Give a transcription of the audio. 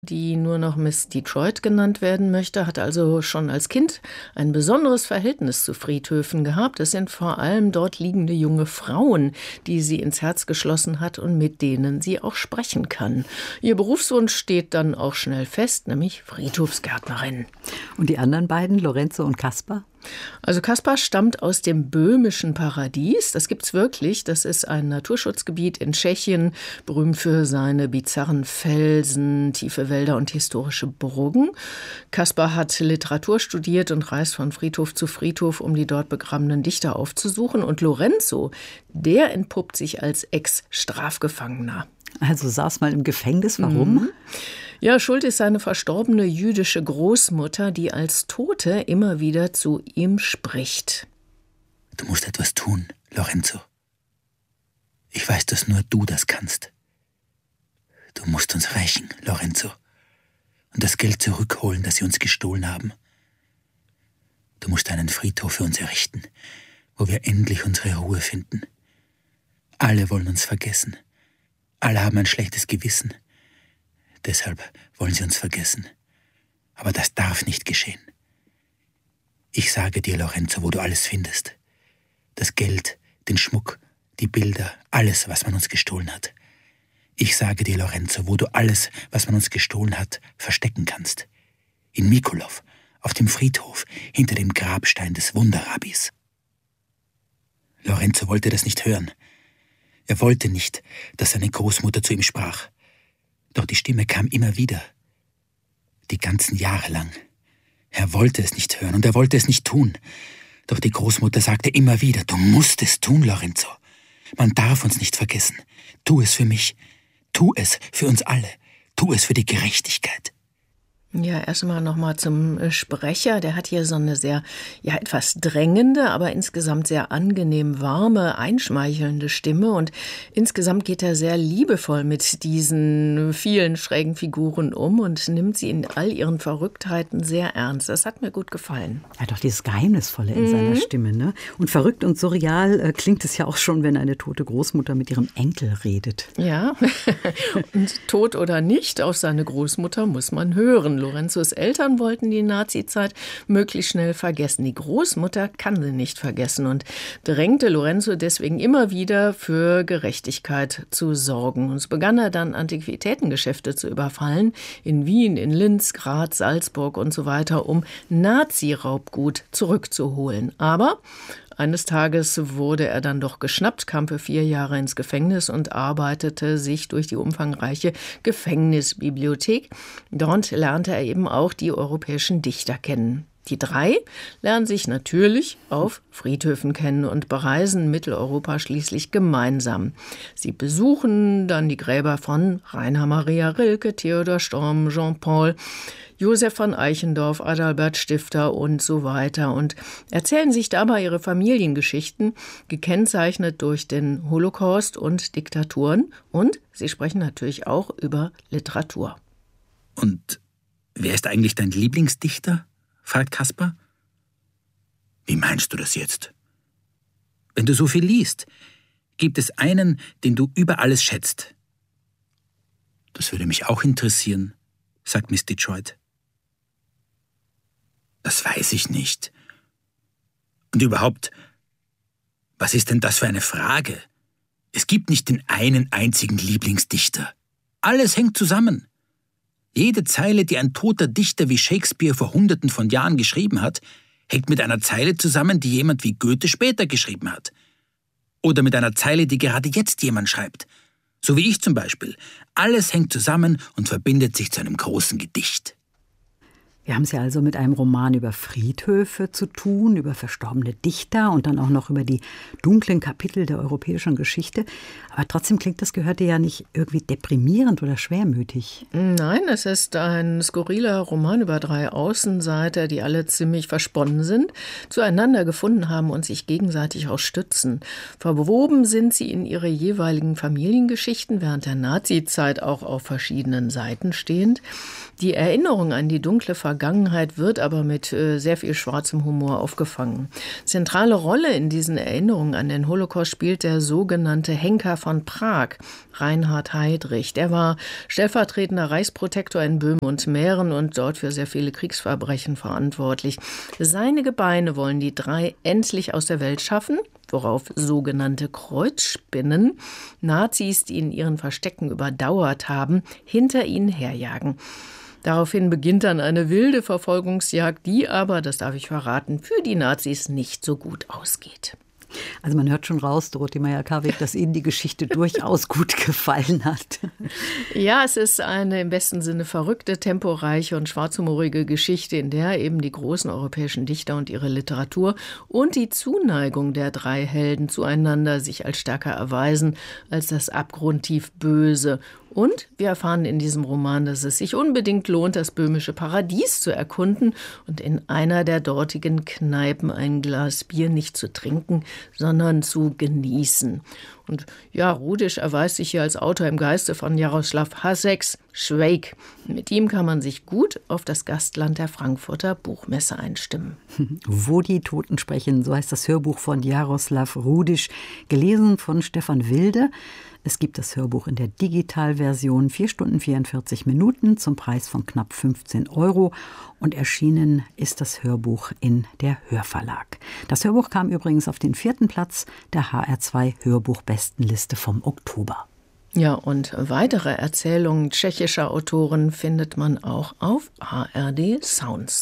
die nur noch Miss Detroit genannt werden möchte, hat also schon als Kind ein besonderes Verhältnis zu Friedhöfen gehabt. Es sind vor allem dort liegende junge Frauen, die sie ins Herz geschlossen hat und mit denen sie auch sprechen kann. Ihr Berufswunsch steht dann auch schnell fest, nämlich Friedhofsgärtnerin. Und die anderen beiden, Lorenzo und Kaspar? Also Kaspar stammt aus dem böhmischen Paradies. Das gibt's wirklich. Das ist ein Naturschutzgebiet in Tschechien, berühmt für seine bizarren Felsen, tiefe Wälder und historische Burgen. Kaspar hat Literatur studiert und reist von Friedhof zu Friedhof, um die dort begrabenen Dichter aufzusuchen. Und Lorenzo, der entpuppt sich als Ex-Strafgefangener. Also saß mal im Gefängnis. Warum? Ja, schuld ist seine verstorbene jüdische Großmutter, die als Tote immer wieder zu ihm spricht. Du musst etwas tun, Lorenzo. Ich weiß, dass nur du das kannst. Du musst uns rächen, Lorenzo, und das Geld zurückholen, das sie uns gestohlen haben. Du musst einen Friedhof für uns errichten, wo wir endlich unsere Ruhe finden. Alle wollen uns vergessen. Alle haben ein schlechtes Gewissen. Deshalb wollen sie uns vergessen. Aber das darf nicht geschehen. Ich sage dir, Lorenzo, wo du alles findest. Das Geld, den Schmuck, die Bilder, alles, was man uns gestohlen hat. Ich sage dir, Lorenzo, wo du alles, was man uns gestohlen hat, verstecken kannst. In Mikolov, auf dem Friedhof, hinter dem Grabstein des Wunderrabbis. Lorenzo wollte das nicht hören. Er wollte nicht, dass seine Großmutter zu ihm sprach. Doch die Stimme kam immer wieder. Die ganzen Jahre lang. Er wollte es nicht hören und er wollte es nicht tun. Doch die Großmutter sagte immer wieder, du musst es tun, Lorenzo. Man darf uns nicht vergessen. Tu es für mich. Tu es für uns alle. Tu es für die Gerechtigkeit. Ja, erstmal nochmal zum Sprecher. Der hat hier so eine sehr, etwas drängende, aber insgesamt sehr angenehm warme, einschmeichelnde Stimme. Und insgesamt geht er sehr liebevoll mit diesen vielen schrägen Figuren um und nimmt sie in all ihren Verrücktheiten sehr ernst. Das hat mir gut gefallen. Er hat doch dieses Geheimnisvolle in seiner Stimme, ne? Und verrückt und surreal klingt es ja auch schon, wenn eine tote Großmutter mit ihrem Enkel redet. Ja, und tot oder nicht, auf seine Großmutter muss man hören. Lorenzos Eltern wollten die Nazizeit möglichst schnell vergessen. Die Großmutter kann sie nicht vergessen und drängte Lorenzo deswegen immer wieder für Gerechtigkeit zu sorgen. Und so begann er dann Antiquitätengeschäfte zu überfallen, in Wien, in Linz, Graz, Salzburg und so weiter, um Nazi-Raubgut zurückzuholen. Aber eines Tages wurde er dann doch geschnappt, kam für 4 Jahre ins Gefängnis und arbeitete sich durch die umfangreiche Gefängnisbibliothek. Dort lernte er eben auch die europäischen Dichter kennen. Die 3 lernen sich natürlich auf Friedhöfen kennen und bereisen Mitteleuropa schließlich gemeinsam. Sie besuchen dann die Gräber von Rainer Maria Rilke, Theodor Storm, Jean-Paul, Josef von Eichendorff, Adalbert Stifter und so weiter und erzählen sich dabei ihre Familiengeschichten, gekennzeichnet durch den Holocaust und Diktaturen. Und sie sprechen natürlich auch über Literatur. Und wer ist eigentlich dein Lieblingsdichter? Fragt Kaspar. Wie meinst du das jetzt? Wenn du so viel liest, gibt es einen, den du über alles schätzt? Das würde mich auch interessieren, sagt Miss Detroit. Das weiß ich nicht. Und überhaupt, was ist denn das für eine Frage? Es gibt nicht den einen einzigen Lieblingsdichter. Alles hängt zusammen. Jede Zeile, die ein toter Dichter wie Shakespeare vor Hunderten von Jahren geschrieben hat, hängt mit einer Zeile zusammen, die jemand wie Goethe später geschrieben hat. Oder mit einer Zeile, die gerade jetzt jemand schreibt. So wie ich zum Beispiel. Alles hängt zusammen und verbindet sich zu einem großen Gedicht. Wir haben es ja also mit einem Roman über Friedhöfe zu tun, über verstorbene Dichter und dann auch noch über die dunklen Kapitel der europäischen Geschichte. Aber trotzdem klingt das Gehörte ja nicht irgendwie deprimierend oder schwermütig. Nein, es ist ein skurriler Roman über 3 Außenseiter, die alle ziemlich versponnen sind, zueinander gefunden haben und sich gegenseitig auch stützen. Verwoben sind sie in ihre jeweiligen Familiengeschichten, während der Nazizeit auch auf verschiedenen Seiten stehend. Die Erinnerung an die dunkle Vergangenheit Vergangenheit, wird aber mit sehr viel schwarzem Humor aufgefangen. Zentrale Rolle in diesen Erinnerungen an den Holocaust spielt der sogenannte Henker von Prag, Reinhard Heydrich. Der war stellvertretender Reichsprotektor in Böhmen und Mähren und dort für sehr viele Kriegsverbrechen verantwortlich. Seine Gebeine wollen die drei endlich aus der Welt schaffen, worauf sogenannte Kreuzspinnen, Nazis, die in ihren Verstecken überdauert haben, hinter ihnen herjagen. Daraufhin beginnt dann eine wilde Verfolgungsjagd, die aber, das darf ich verraten, für die Nazis nicht so gut ausgeht. Also man hört schon raus, Dorothee Meyer-Karweg, dass Ihnen die Geschichte durchaus gut gefallen hat. Ja, es ist eine im besten Sinne verrückte, temporeiche und schwarzhumorige Geschichte, in der eben die großen europäischen Dichter und ihre Literatur und die Zuneigung der drei Helden zueinander sich als stärker erweisen als das abgrundtief Böse. Und wir erfahren in diesem Roman, dass es sich unbedingt lohnt, das böhmische Paradies zu erkunden und in einer der dortigen Kneipen ein Glas Bier nicht zu trinken, sondern zu genießen. Und ja, Rudisch erweist sich hier als Autor im Geiste von Jaroslav Haseks, Švejk. Mit ihm kann man sich gut auf das Gastland der Frankfurter Buchmesse einstimmen. Wo die Toten sprechen, so heißt das Hörbuch von Jaroslav Rudisch, gelesen von Stefan Wilde. Es gibt das Hörbuch in der Digitalversion, 4 Stunden 44 Minuten zum Preis von knapp 15 € und erschienen ist das Hörbuch in der Hörverlag. Das Hörbuch kam übrigens auf den 4. Platz der HR2 Hörbuchbestenliste vom Oktober. Ja, und weitere Erzählungen tschechischer Autoren findet man auch auf ARD Sounds.